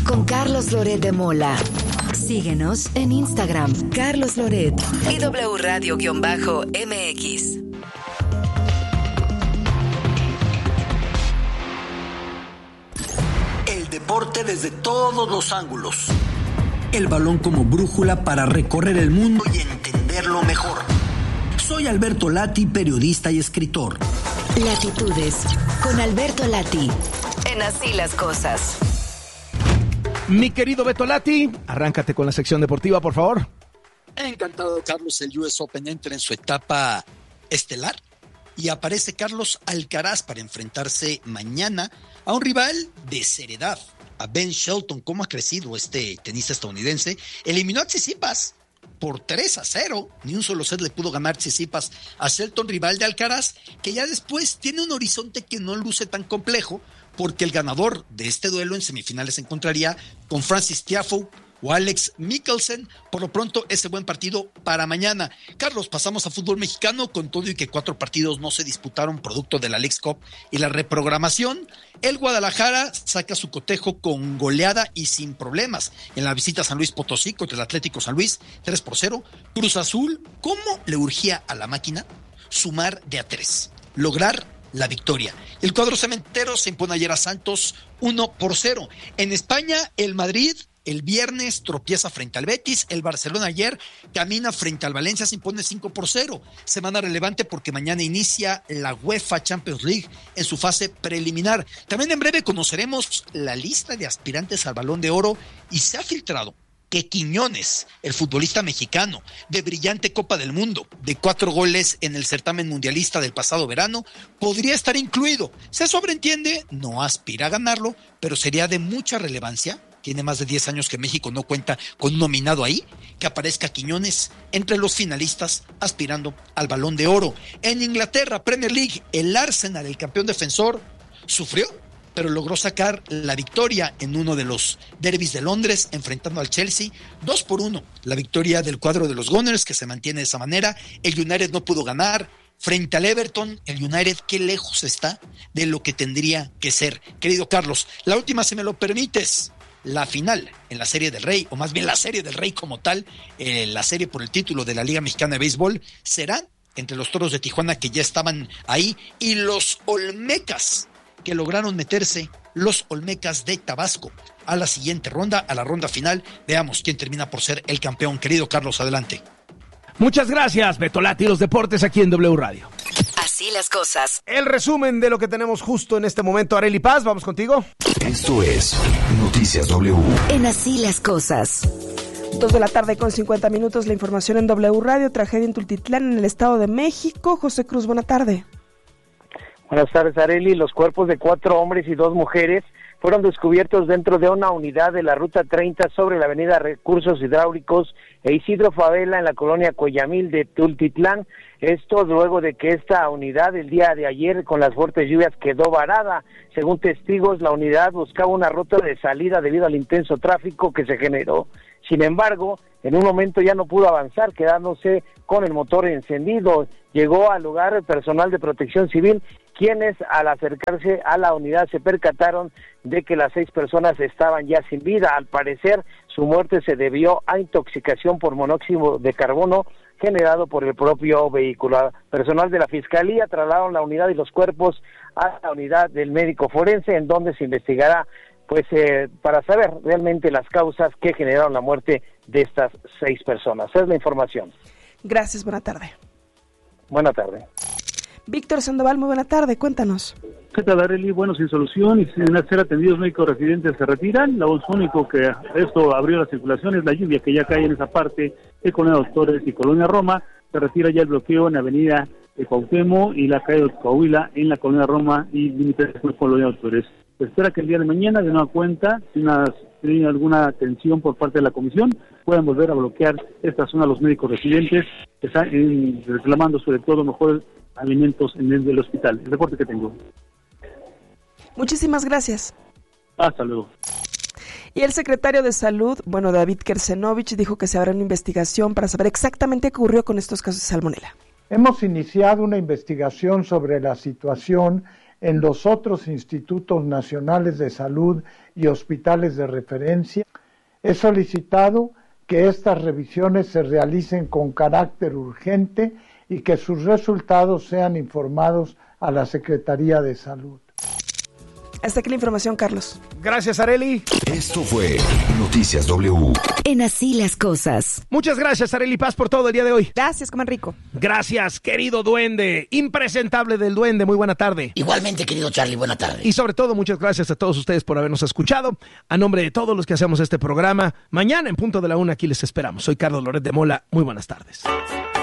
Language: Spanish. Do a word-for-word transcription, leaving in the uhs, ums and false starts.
con Carlos Loret de Mola. Síguenos en Instagram, Carlos Loret y W Radio-M X. El deporte desde todos los ángulos. El balón como brújula para recorrer el mundo y entenderlo mejor. Soy Alberto Lati, periodista y escritor. Latitudes, con Alberto Lati, en Así las Cosas. Mi querido Beto Lati, arráncate con la sección deportiva, por favor. Encantado, Carlos. El U S Open entra en su etapa estelar y aparece Carlos Alcaraz para enfrentarse mañana a un rival de seriedad, a Ben Shelton. ¿Cómo ha crecido este tenista estadounidense? Eliminó a Tsitsipas por tres a cero, ni un solo set le pudo ganar Tsitsipas a Shelton, rival de Alcaraz, que ya después tiene un horizonte que no luce tan complejo, porque el ganador de este duelo en semifinales se encontraría con Francis Tiafoe o Alex Michelsen. Por lo pronto, ese buen partido para mañana. Carlos, pasamos a fútbol mexicano, con todo y que cuatro partidos no se disputaron producto de la Leagues Cup y la reprogramación. El Guadalajara saca su cotejo con goleada y sin problemas en la visita a San Luis Potosí contra el Atlético San Luis, tres por cero. Cruz Azul, ¿cómo le urgía a la máquina sumar de a tres? Lograr la victoria. El cuadro cementero se impone ayer a Santos uno por cero. En España, el Madrid el viernes tropieza frente al Betis. El Barcelona ayer camina frente al Valencia, se impone cinco por cero. Semana relevante porque mañana inicia la UEFA Champions League en su fase preliminar. También en breve conoceremos la lista de aspirantes al Balón de Oro y se ha filtrado que Quiñones, el futbolista mexicano de brillante Copa del Mundo, de cuatro goles en el certamen mundialista del pasado verano, podría estar incluido. Se sobreentiende, no aspira a ganarlo, pero sería de mucha relevancia. Tiene más de diez años que México no cuenta con un nominado ahí, que aparezca Quiñones entre los finalistas aspirando al Balón de Oro. En Inglaterra, Premier League, el Arsenal, el campeón defensor, sufrió, pero logró sacar la victoria en uno de los derbis de Londres, enfrentando al Chelsea, dos por uno. La victoria del cuadro de los Gunners, que se mantiene de esa manera. El United no pudo ganar frente al Everton. El United, qué lejos está de lo que tendría que ser. Querido Carlos, la última, si me lo permites. La final en la Serie del Rey, o más bien la Serie del Rey como tal, eh, la serie por el título de la Liga Mexicana de Béisbol, será entre los Toros de Tijuana, que ya estaban ahí, y los Olmecas, que lograron meterse, los Olmecas de Tabasco, a la siguiente ronda, a la ronda final. Veamos quién termina por ser el campeón. Querido Carlos, adelante. Muchas gracias, Beto Lati, los deportes aquí en W Radio. Así las cosas. El resumen de lo que tenemos justo en este momento. Arely Paz, vamos contigo. Esto es Noticias W. En Así las Cosas. Dos de la tarde con cincuenta minutos, la información en W Radio. Tragedia en Tultitlán, en el Estado de México. José Cruz, buena tarde. Buenas tardes, Arely. Los cuerpos de cuatro hombres y dos mujeres fueron descubiertos dentro de una unidad de la Ruta treinta sobre la avenida Recursos Hidráulicos e Isidro Favela en la colonia Coyamil de Tultitlán. Esto luego de que esta unidad el día de ayer con las fuertes lluvias quedó varada. Según testigos, la unidad buscaba una ruta de salida debido al intenso tráfico que se generó. Sin embargo, en un momento ya no pudo avanzar, quedándose con el motor encendido. Llegó al lugar el personal de Protección Civil, quienes al acercarse a la unidad se percataron de que las seis personas estaban ya sin vida. Al parecer, su muerte se debió a intoxicación por monóxido de carbono generado por el propio vehículo. Personal de la Fiscalía trasladaron la unidad y los cuerpos a la unidad del médico forense, en donde se investigará pues eh, para saber realmente las causas que generaron la muerte de estas seis personas. Esa es la información. Gracias, buena tarde. Buena tarde. Víctor Sandoval, muy buena tarde, cuéntanos. ¿Qué tal, Arely? Bueno, sin solución y sin ser atendidos, médicos residentes se retiran. Lo único que esto abrió la circulación es la lluvia que ya cae en esa parte de Colonia Doctores y Colonia Roma. Se retira ya el bloqueo en Avenida de Cuauhtémoc y la calle de Coahuila en la Colonia Roma y límites con Colonia Doctores. Se espera que el día de mañana, de nueva cuenta, si hay alguna atención por parte de la comisión, puedan volver a bloquear esta zona los médicos residentes que están en, reclamando sobre todo mejores alimentos en el del hospital. El reporte que tengo. Muchísimas gracias. Hasta luego. Y el secretario de Salud, bueno, David Kersenovich, dijo que se habrá una investigación para saber exactamente qué ocurrió con estos casos de salmonela. Hemos iniciado una investigación sobre la situación en los otros institutos nacionales de salud y hospitales de referencia. He solicitado que estas revisiones se realicen con carácter urgente y que sus resultados sean informados a la Secretaría de Salud. Hasta aquí la información, Carlos. Gracias, Arely. Esto fue Noticias W. En Así las Cosas. Muchas gracias, Arely Paz, por todo el día de hoy. Gracias, coman rico. Gracias, querido duende, impresentable del duende, muy buena tarde. Igualmente, querido Charlie, buena tarde. Y sobre todo, muchas gracias a todos ustedes por habernos escuchado. A nombre de todos los que hacemos este programa, mañana en punto de la una aquí les esperamos. Soy Carlos Loret de Mola, muy buenas tardes.